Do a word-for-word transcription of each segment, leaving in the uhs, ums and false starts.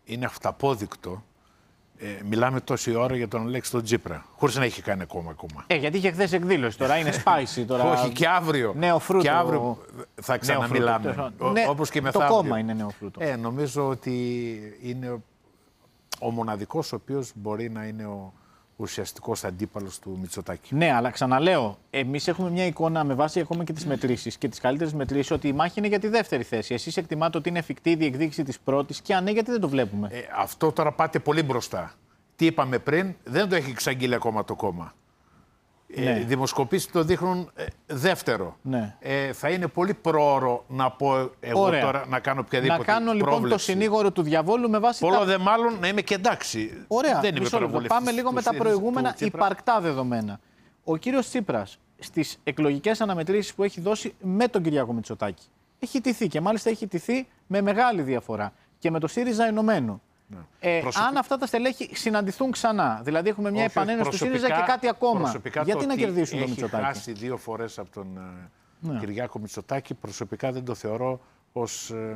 είναι αυταπόδεικτο. Ε, μιλάμε τόση ώρα για τον Αλέξη τον Τσίπρα, χωρίς να έχει κάνει ακόμα ακόμα. Ε, γιατί είχε χθες εκδήλωση, τώρα είναι spicy. Τώρα... Όχι, και αύριο. Νέο φρούτο. Και αύριο θα ξαναμιλάμε. Ναι, όπως και μεθαύριο. Το κόμμα είναι νέο φρούτο. Ε, νομίζω ότι είναι ο, ο μοναδικός ο οποίος μπορεί να είναι ο ουσιαστικός αντίπαλος του Μητσοτάκη. Ναι, αλλά ξαναλέω, εμείς έχουμε μια εικόνα με βάση ακόμα και τις μετρήσεις και τις καλύτερες μετρήσεις ότι η μάχη είναι για τη δεύτερη θέση. Εσείς εκτιμάτε ότι είναι εφικτή η διεκδίκηση της πρώτης και αν ναι, γιατί δεν το βλέπουμε. Ε, αυτό τώρα πάτε πολύ μπροστά. Τι είπαμε πριν, δεν το έχει εξαγγείλει ακόμα το κόμμα. Ναι. Ε, οι δημοσκοπήσεις το δείχνουν ε, δεύτερο. Ναι. Ε, θα είναι πολύ πρόωρο να πω εγώ Ωραία. τώρα να κάνω οποιαδήποτε Να κάνω λοιπόν πρόβλεψη. το συνήγορο του διαβόλου με βάση. Όλο τα... δε μάλλον να είμαι και εντάξει. Ωραία. Δεν είμαι παραβολευτής. Πάμε λίγο με τα προηγούμενα υπαρκτά δεδομένα. Ο κύριος Τσίπρας στις εκλογικές αναμετρήσεις που έχει δώσει με τον Κυριάκο Μητσοτάκη έχει τηθεί και μάλιστα έχει τηθεί με μεγάλη διαφορά και με το ΣΥΡΙΖΑ ενωμένο. Ναι. Ε, Προσωπι... Αν αυτά τα στελέχη συναντηθούν ξανά, δηλαδή έχουμε μια επανένωση του ΣΥΡΙΖΑ και κάτι ακόμα, γιατί να κερδίσουν τον Μητσοτάκη. Έχει χάσει δύο φορές από τον ναι. Κυριάκο Μητσοτάκη, προσωπικά δεν το θεωρώ ως ε,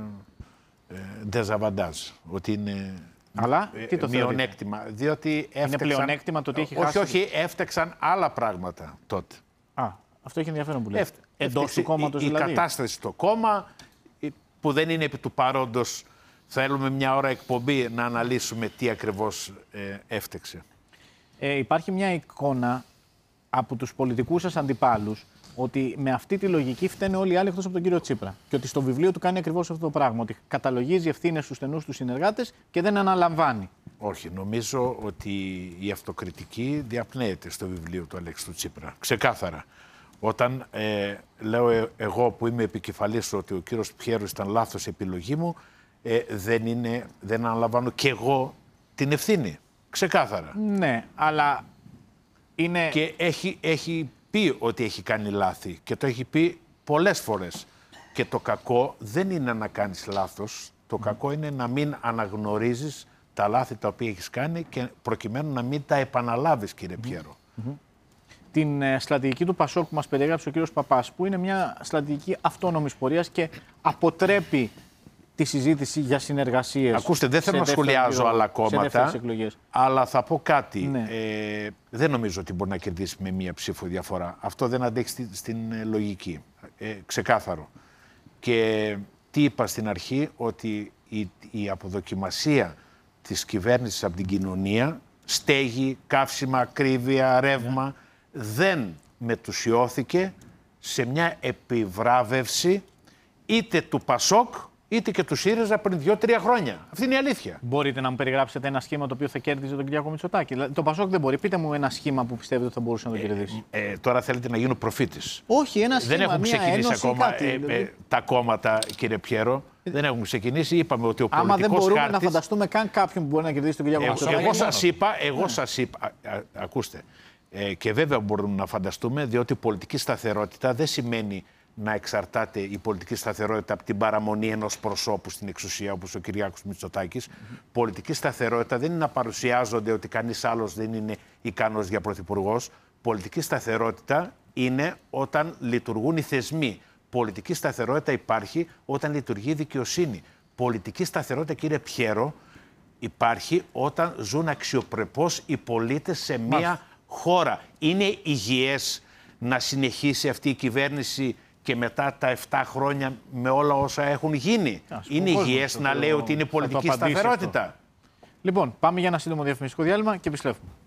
ε, ντεζαβαντάζ, ότι είναι Αλλά, ε, τι το μειονέκτημα. Διότι έφταξαν... Είναι πλεονέκτημα το ότι έχει όχι, χάσει. Όχι, όχι, έφταξαν άλλα πράγματα τότε. Α, αυτό έχει ενδιαφέρον που λέτε. Εντός του κόμματος η, δηλαδή. Η κατάσταση στο κόμμα, που δεν είναι επί του παρόντος. Θέλουμε μια ώρα εκπομπή να αναλύσουμε τι ακριβώς ε, έφταξε. Ε, υπάρχει μια εικόνα από τους πολιτικούς σας αντιπάλους ότι με αυτή τη λογική φταίνε όλοι οι άλλοι εκτός από τον κύριο Τσίπρα. Και ότι στο βιβλίο του κάνει ακριβώς αυτό το πράγμα. Ότι καταλογίζει ευθύνες στους στενούς του συνεργάτες και δεν αναλαμβάνει. Όχι. Νομίζω ότι η αυτοκριτική διαπνέεται στο βιβλίο του Αλέξη του Τσίπρα. Ξεκάθαρα. Όταν ε, λέω ε, εγώ που είμαι επικεφαλής ότι ο κύριος Πιέρος ήταν λάθος επιλογή μου, Ε, δεν, είναι, δεν αναλαμβάνω κι εγώ την ευθύνη. Ξεκάθαρα. Ναι, αλλά είναι... Και έχει, έχει πει ότι έχει κάνει λάθη και το έχει πει πολλές φορές. Και το κακό δεν είναι να κάνεις λάθος. Το mm. κακό είναι να μην αναγνωρίζεις τα λάθη τα οποία έχεις κάνει και προκειμένου να μην τα επαναλάβεις, κύριε mm. Πιέρο. Mm-hmm. Την ε, στρατηγική του Πασόκ που μας περιέγραψε ο κύριος Παπάς, που είναι μια στρατηγική αυτόνομης πορείας και αποτρέπει τη συζήτηση για συνεργασίες. Ακούστε, δεν θέλω να σχολιάζω άλλα κόμματα, αλλά θα πω κάτι. Ναι. Ε, δεν νομίζω ότι μπορεί να κερδίσει με μία ψήφο διαφορά. Αυτό δεν αντέχει στην, στην λογική. Ε, ξεκάθαρο. Και τι είπα στην αρχή, ότι η, η αποδοκιμασία της κυβέρνησης από την κοινωνία, στέγη, καύσιμα, ακρίβεια, ρεύμα, ναι. δεν μετουσιώθηκε σε μια επιβράβευση είτε του Πασόκ, είτε και του ΣΥΡΙΖΑ πριν δύο-τρία χρόνια. Αυτή είναι η αλήθεια. Μπορείτε να μου περιγράψετε ένα σχήμα το οποίο θα κέρδιζε τον Κυριάκο Μητσοτάκη? Το Πασόκ δεν μπορεί. Πείτε μου ένα σχήμα που πιστεύετε ότι θα μπορούσε να το κερδίσει. Ε, ε, τώρα θέλετε να γίνω προφήτης. Όχι, ένα σχήμα. Δεν έχουν ξεκινήσει ακόμα κάτι, ε, δηλαδή... ε, τα κόμματα, κύριε Πιέρο. Ε, δεν έχουν ξεκινήσει. Είπαμε ότι ο πολιτικός χάρτης... Άμα δεν μπορούμε χάρτης... να φανταστούμε καν κάποιον που μπορεί να κερδίσει τον Κυριάκο Μητσοτάκη. Εγώ σας είπα, εγώ σας είπα, α, α, ακούστε, ε, και βέβαια μπορούμε να φανταστούμε, διότι η πολιτική σταθερότητα δεν σημαίνει να εξαρτάται η πολιτική σταθερότητα από την παραμονή ενός προσώπου στην εξουσία, όπως ο Κυριάκος Μητσοτάκης. Mm-hmm. Πολιτική σταθερότητα δεν είναι να παρουσιάζονται ότι κανείς άλλος δεν είναι ικανός για πρωθυπουργός. Πολιτική σταθερότητα είναι όταν λειτουργούν οι θεσμοί. Πολιτική σταθερότητα υπάρχει όταν λειτουργεί η δικαιοσύνη. Πολιτική σταθερότητα, κύριε Πιέρο, υπάρχει όταν ζουν αξιοπρεπώς οι πολίτες σε μια Μάλιστα. χώρα. Είναι υγιές να συνεχίσει αυτή η κυβέρνηση και μετά τα επτά χρόνια με όλα όσα έχουν γίνει? Ας, είναι υγιές να λέει ότι είναι πολιτική σταθερότητα? Λοιπόν, πάμε για ένα σύντομο διαφημιστικό διάλειμμα και επιστρέφουμε.